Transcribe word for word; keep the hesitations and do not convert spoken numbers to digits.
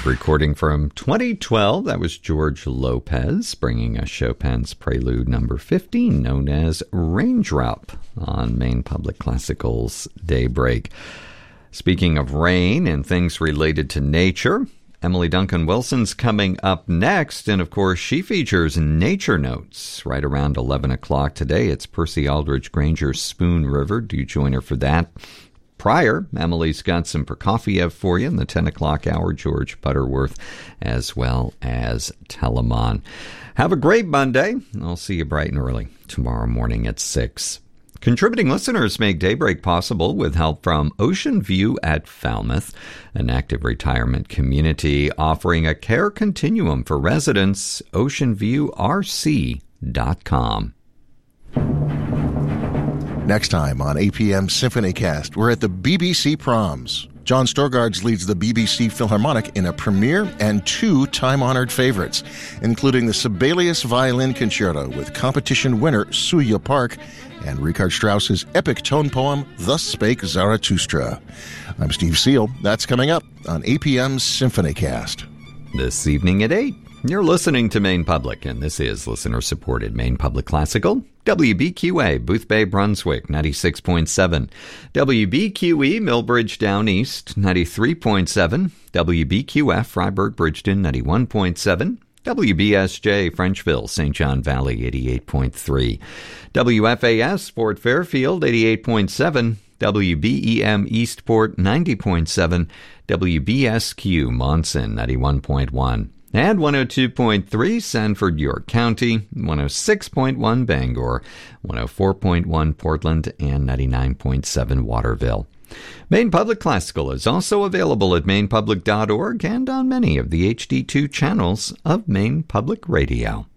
Live recording from twenty twelve. That was George Lopez bringing us Chopin's Prelude number fifteen, known as Raindrop, on Maine Public Classical's Daybreak. Speaking of rain and things related to nature, Emily Duncan Wilson's coming up next, and of course she features Nature Notes right around eleven o'clock today. It's Percy Aldridge Granger's Spoon River. Do join her for that. Prior, Emily's got some Prokofiev for you in the ten o'clock hour, George Butterworth, as well as Telemann. Have a great Monday. I'll see you bright and early tomorrow morning at six. Contributing listeners make Daybreak possible with help from Ocean View at Falmouth, an active retirement community offering a care continuum for residents. ocean view r c dot com. Next time on A P M Symphonycast, we're at the B B C Proms. John Storgards leads the B B C Philharmonic in a premiere and two time-honored favorites, including the Sibelius Violin Concerto with competition winner Suya Park and Richard Strauss's epic tone poem, Thus Spake Zarathustra. I'm Steve Seal. That's coming up on A P M's Symphonycast. This evening at eight, you're listening to Maine Public, and this is listener-supported Maine Public Classical, W B Q A, Boothbay, Brunswick, ninety-six point seven. W B Q E, Millbridge Down East, ninety-three point seven. W B Q F, Freiburg, Bridgeton, ninety-one point seven. W B S J, Frenchville, Saint John Valley, eighty-eight point three. W F A S, Fort Fairfield, eighty-eight point seven. W B E M, Eastport, ninety point seven. W B S Q, Monson, ninety-one point one. And one oh two point three, Sanford, York County, one oh six point one, Bangor, one oh four point one, Portland, and ninety-nine point seven, Waterville. Maine Public Classical is also available at maine public dot org and on many of the H D two channels of Maine Public Radio.